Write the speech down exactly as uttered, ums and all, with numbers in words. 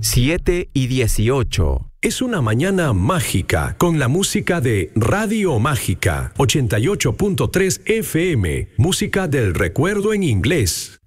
siete y dieciocho. Es una mañana mágica con la música de Radio Mágica ochenta y ocho punto tres F M, música del recuerdo en inglés.